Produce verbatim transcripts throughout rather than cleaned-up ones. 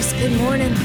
Dallas. Good morning.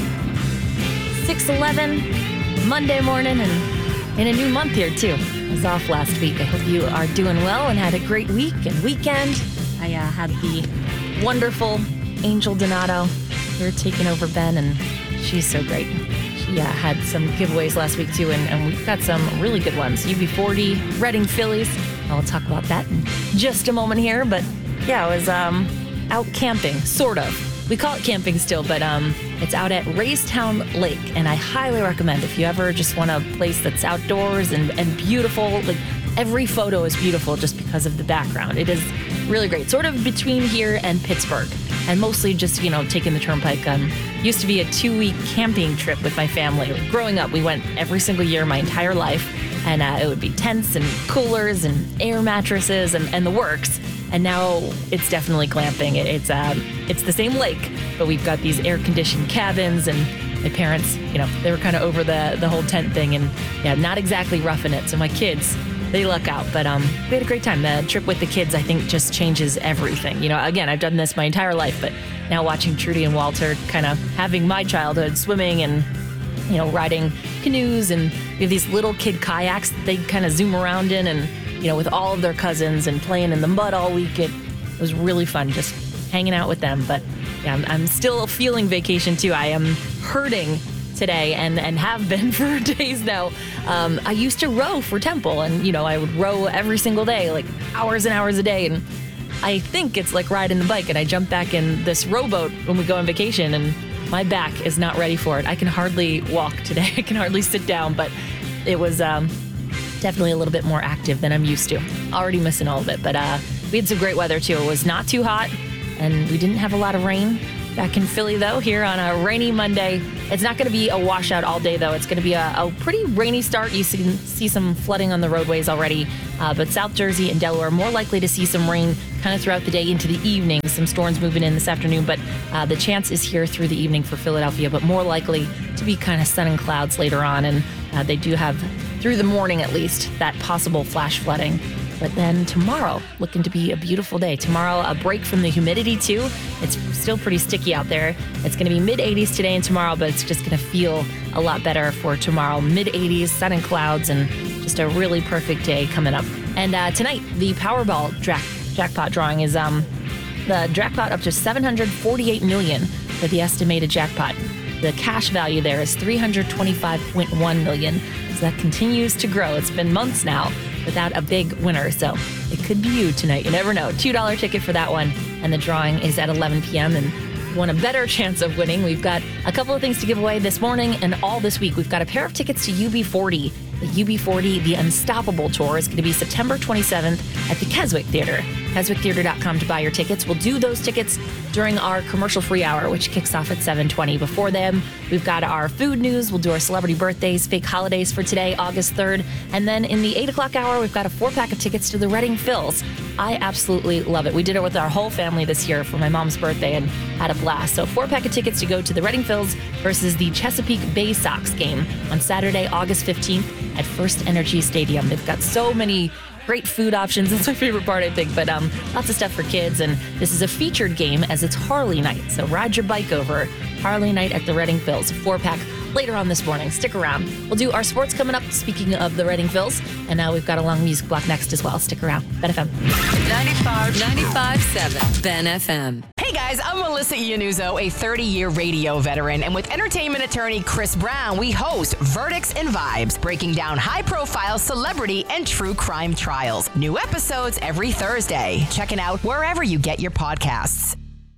six eleven, Monday morning, and in a new month here, too. I was off last week. I hope you are doing well and had a great week and weekend. I uh, had the wonderful Angel Donato here taking over Ben, and she's so great. She uh, had some giveaways last week, too, and, and we've got some really good ones. U B forty, Reading Phillies. I'll talk about that in just a moment here, but yeah, I was um, out camping, sort of. We call it camping still, but um, it's out at Raystown Lake, and I highly recommend if you ever just want a place that's outdoors and, and beautiful. Like, every photo is beautiful just because of the background. It is really great, sort of between here and Pittsburgh, and mostly just, you know, taking the turnpike. Um, used to be a two-week camping trip with my family. Growing up, we went every single year my entire life, and uh, it would be tents and coolers and air mattresses and, and the works. And now it's definitely glamping. It, it's um, it's the same lake, but we've got these air-conditioned cabins, and my parents, you know, they were kind of over the, the whole tent thing, and yeah, not exactly roughing it. So my kids, they luck out, but um, we had a great time. The trip with the kids, I think, just changes everything. You know, again, I've done this my entire life, but now watching Trudy and Walter kind of having my childhood, swimming and, you know, riding canoes, and we have these little kid kayaks that they kind of zoom around in, and you know, with all of their cousins and playing in the mud all week. It was really fun just hanging out with them. But yeah, I'm, I'm still feeling vacation too. I am hurting today and, and have been for days now. Um, I used to row for Temple, and, you know, I would row every single day, like hours and hours a day. And I think it's like riding the bike, and I jump back in this rowboat when we go on vacation, and my back is not ready for it. I can hardly walk today. I can hardly sit down, but it was... Um, definitely a little bit more active than I'm used to. Already missing all of it, but uh, we had some great weather too. It was not too hot, and we didn't have a lot of rain back in Philly though, here on a rainy Monday. It's not going to be a washout all day though. It's going to be a, a pretty rainy start. You can see some flooding on the roadways already, uh, but South Jersey and Delaware more likely to see some rain kind of throughout the day into the evening. Some storms moving in this afternoon, but uh, the chance is here through the evening for Philadelphia, but more likely to be kind of sun and clouds later on, and uh, they do have through the morning at least, that possible flash flooding. But then tomorrow, looking to be a beautiful day. Tomorrow, a break from the humidity too. It's still pretty sticky out there. It's going to be mid eighties today and tomorrow, but it's just going to feel a lot better for tomorrow. mid eighties, sun and clouds, and just a really perfect day coming up. And uh, tonight, the Powerball jack- jackpot drawing is um, the jackpot up to seven hundred forty-eight million dollars for the estimated jackpot. The cash value there is three hundred twenty-five point one million dollars. That continues to grow. It's been months now without a big winner, so it could be you tonight. You never know. two dollar ticket for that one, and the drawing is at eleven p.m. And if you want a better chance of winning, we've got a couple of things to give away this morning and all this week. We've got a pair of tickets to U B forty. The U B forty, The Unstoppable Tour, is going to be September twenty-seventh at the Keswick Theater. keswick theater dot com to buy your tickets. We'll do those tickets during our commercial-free hour, which kicks off at seven twenty. Before them, we've got our food news. We'll do our celebrity birthdays, fake holidays for today, August third. And then in the eight o'clock hour, we've got a four-pack of tickets to the Reading Phils. I absolutely love it. We did it with our whole family this year for my mom's birthday and had a blast. So four-pack of tickets to go to the Reading Phils versus the Chesapeake Bay Sox game on Saturday, August fifteenth at First Energy Stadium. They've got so many great food options. That's my favorite part, I think, but um, lots of stuff for kids. And this is a featured game as it's Harley night. So ride your bike over. Harley night at the Reading Phils. Four-pack later on this morning. Stick around. We'll do our sports coming up, speaking of the Reading Phils. And now we've got a long music block next as well. Stick around. Ben F M. ninety-five, ninety-five point seven Ben F M. Hey guys, I'm Melissa Iannuzzo, a thirty-year radio veteran, and with entertainment attorney Chris Brown, we host Verdicts and Vibes, breaking down high-profile celebrity and true crime trials. New episodes every Thursday. Check it out wherever you get your podcasts.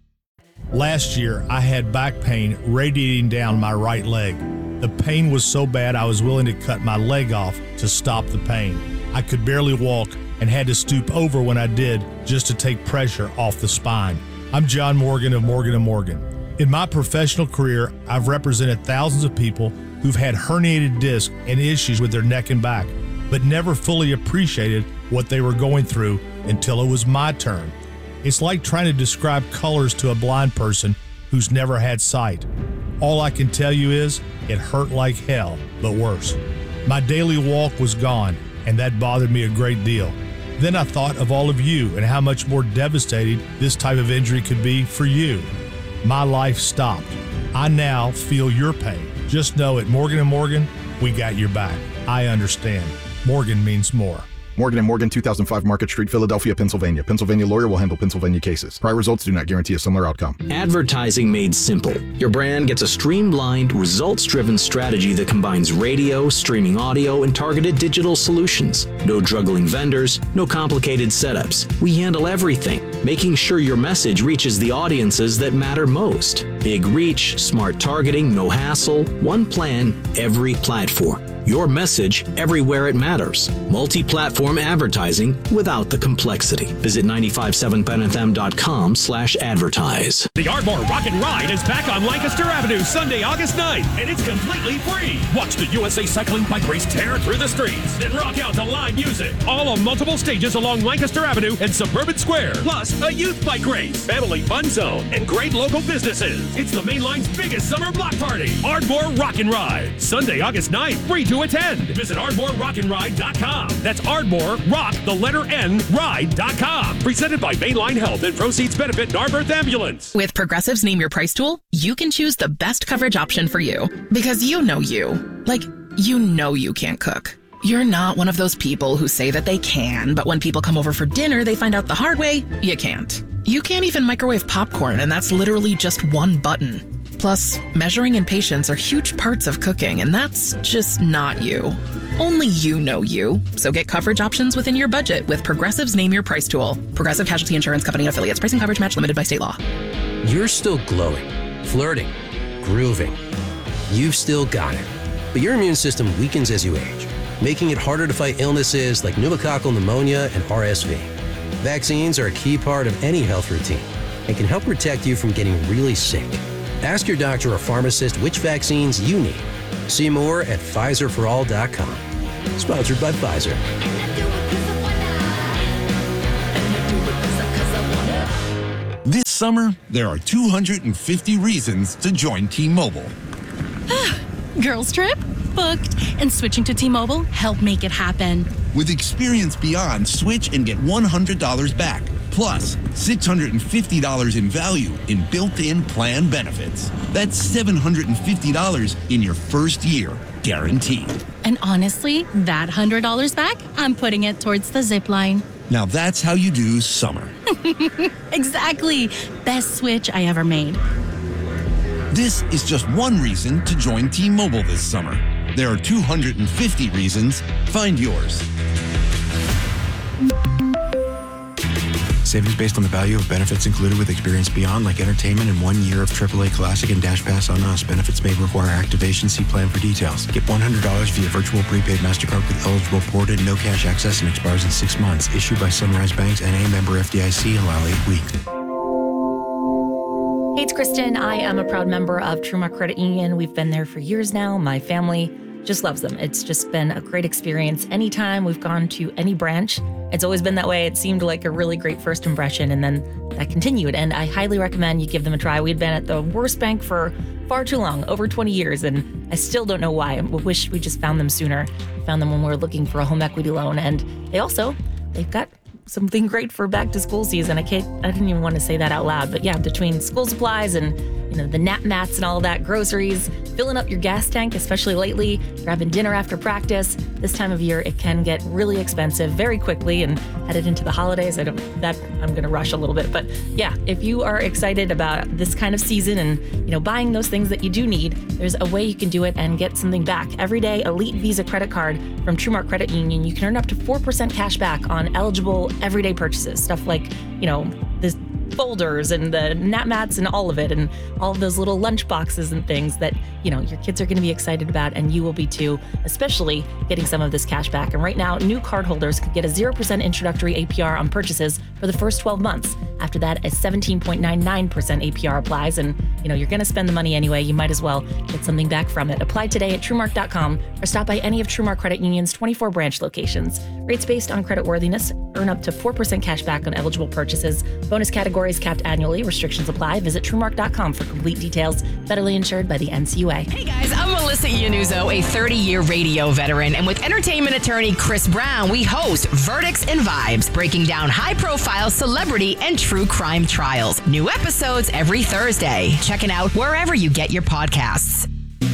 Last year, I had back pain radiating down my right leg. The pain was so bad I was willing to cut my leg off to stop the pain. I could barely walk and had to stoop over when I did just to take pressure off the spine. I'm John Morgan of Morgan and Morgan. In my professional career, I've represented thousands of people who've had herniated discs and issues with their neck and back, but never fully appreciated what they were going through until it was my turn. It's like trying to describe colors to a blind person who's never had sight. All I can tell you is, it hurt like hell, but worse. My daily walk was gone, and that bothered me a great deal. Then I thought of all of you and how much more devastating this type of injury could be for you. My life stopped. I now feel your pain. Just know at Morgan and Morgan, we got your back. I understand. Morgan means more. Morgan and Morgan, two thousand five Market Street, Philadelphia, Pennsylvania. Pennsylvania lawyer will handle Pennsylvania cases. Prior results do not guarantee a similar outcome. Advertising made simple. Your brand gets a streamlined, results-driven strategy that combines radio, streaming audio, and targeted digital solutions. No juggling vendors, no complicated setups. We handle everything, making sure your message reaches the audiences that matter most. Big reach, smart targeting, no hassle, one plan, every platform. Your message everywhere it matters. Multi-platform advertising without the complexity. Visit nine five seven ben f m dot com slash advertise. The Ardmore Rock and Ride is back on Lancaster Avenue Sunday, August ninth, and it's completely free. Watch the U S A Cycling Bike Race tear through the streets, then rock out to live music. All on multiple stages along Lancaster Avenue and Suburban Square. Plus, a youth bike race, family fun zone, and great local businesses. It's the main line's biggest summer block party. Ardmore Rock and Ride. Sunday, August ninth, free to attend. Visit ardmore rock and ride dot com. That's Ardmore Rock, the letter N, ride dot com. Presented by Mainline Health and proceeds benefit Narberth Ambulance. With Progressive's Name Your Price tool, you can choose the best coverage option for you. Because you know you. Like, you know you can't cook. You're not one of those people who say that they can, but when people come over for dinner, they find out the hard way, you can't. You can't even microwave popcorn, and that's literally just one button. Plus, measuring and patience are huge parts of cooking, and that's just not you. Only you know you. So get coverage options within your budget with Progressive's Name Your Price tool. Progressive Casualty Insurance Company and affiliates. Pricing coverage match limited by state law. You're still glowing, flirting, grooving. You've still got it. But your immune system weakens as you age, making it harder to fight illnesses like pneumococcal pneumonia and R S V. Vaccines are a key part of any health routine and can help protect you from getting really sick. Ask your doctor or pharmacist which vaccines you need. See more at Pfizer for all dot com. Sponsored by Pfizer. This summer, there are two hundred fifty reasons to join T-Mobile. Girls trip? Booked. And switching to T-Mobile helped make it happen. With Experience Beyond, switch and get one hundred dollars back. Plus, six hundred fifty dollars in value in built-in plan benefits. That's seven hundred fifty dollars in your first year, guaranteed. And honestly, that one hundred dollars back, I'm putting it towards the zip line. Now that's how you do summer. Exactly. Best switch I ever made. This is just one reason to join T-Mobile this summer. There are two hundred fifty reasons. Find yours. Savings based on the value of benefits included with Experience Beyond, like entertainment and one year of triple A Classic and Dash Pass on us. Benefits may require activation. See plan for details. Get one hundred dollars via virtual prepaid MasterCard with eligible ported, no cash access, and expires in six months. Issued by Sunrise Banks, N A, member F D I C, allow eight weeks. Hey, it's Kristen. I am a proud member of Trumark Credit Union. We've been there for years now. My family just loves them. It's just been a great experience. Anytime we've gone to any branch, it's always been that way. It seemed like a really great first impression, and then that continued. And I highly recommend you give them a try. We'd been at the worst bank for far too long, over twenty years, and I still don't know why. I wish we just found them sooner. We found them when we were looking for a home equity loan, and they also, they've got something great for back to school season. I can't, I didn't even want to say that out loud, but yeah, between school supplies and, you know, the nap mats and all that, groceries, filling up your gas tank, especially lately, grabbing dinner after practice. This time of year, it can get really expensive very quickly, and headed into the holidays, I don't, that I'm going to rush a little bit. But yeah, if you are excited about this kind of season and, you know, buying those things that you do need, there's a way you can do it and get something back. Everyday Elite Visa credit card from Trumark Credit Union, you can earn up to four percent cash back on eligible everyday purchases. Stuff like, you know, this folders and the nap mats and all of it, and all of those little lunch boxes and things that, you know, your kids are going to be excited about, and you will be too, especially getting some of this cash back. And right now, new cardholders could get a zero percent introductory A P R on purchases for the first twelve months. After that, a seventeen point nine nine percent A P R applies, and, you know, you're going to spend the money anyway. You might as well get something back from it. Apply today at trumark dot com or stop by any of Trumark Credit Union's twenty-four branch locations. Rates based on credit worthiness Earn up to four percent cash back on eligible purchases. Bonus categories capped annually. Restrictions apply. Visit truemark dot com for complete details. Federally insured by the N C U A. Hey guys, I'm Melissa Iannuzzo, a thirty-year radio veteran, and with entertainment attorney Chris Brown, we host Verdicts and Vibes, breaking down high-profile celebrity and true crime trials. New episodes every Thursday. Check it out wherever you get your podcasts.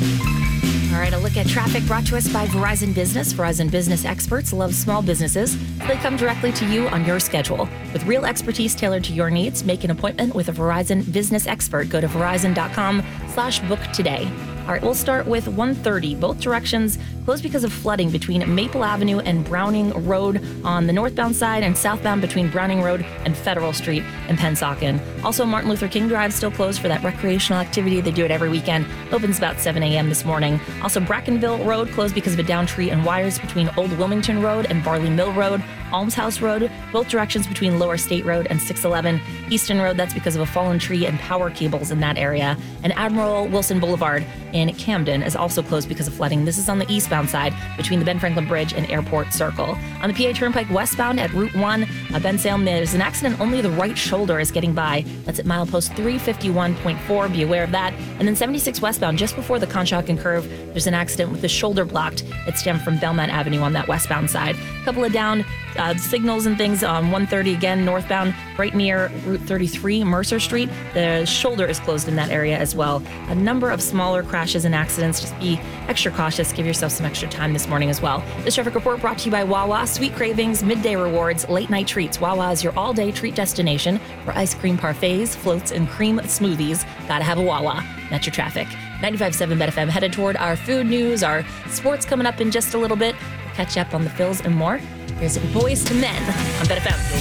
All right, a look at traffic brought to us by Verizon Business. Verizon Business experts love small businesses. They come directly to you on your schedule. With real expertise tailored to your needs, make an appointment with a Verizon Business expert. Go to verizon dot com slash book today. All right, we'll start with one thirty. Both directions closed because of flooding between Maple Avenue and Browning Road on the northbound side and southbound between Browning Road and Federal Street in Pennsauken. Also, Martin Luther King Drive still closed for that recreational activity. They do it every weekend. Opens about seven a.m. this morning. Also, Brackenville Road closed because of a downed tree and wires between Old Wilmington Road and Barley Mill Road. Almshouse Road, both directions between Lower State Road and six eleven Easton Road. That's because of a fallen tree and power cables in that area. And Admiral Wilson Boulevard in Camden is also closed because of flooding. This is on the eastbound side between the Ben Franklin Bridge and Airport Circle. On the P A Turnpike westbound at Route one, uh, Ben Salem, there's an accident. Only the right shoulder is getting by. That's at milepost three fifty-one point four. Be aware of that. And then seventy-six westbound, just before the Conshohocken curve, there's an accident with the shoulder blocked. It stemmed from Belmont Avenue on that westbound side. A couple of down uh, signals and things on one thirty again, northbound, right near Route thirty-three, Mercer Street. The shoulder is closed in that area as well. A number of smaller crashes and accidents. Just be extra cautious. Give yourself some extra time this morning as well. This traffic report brought to you by Wawa. Sweet cravings, midday rewards, late night treats. Wawa is your all-day treat destination for ice cream parfaits, floats, and cream smoothies. Gotta have a Wawa. That's your traffic. ninety-five point seven B E T F M, headed toward our food news, our sports coming up in just a little bit. We'll catch up on the fills and more. Here's Boys to Men on B E T F M.